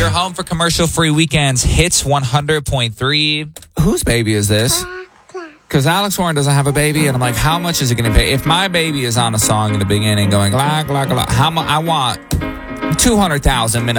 Your home for commercial-free weekends. Hits 100.3. Whose baby is this? Because Alex Warren doesn't have a baby, and I'm like, how much is it going to pay? If my baby is on a song in the beginning going, la, la, la, I want 200,000 minimum.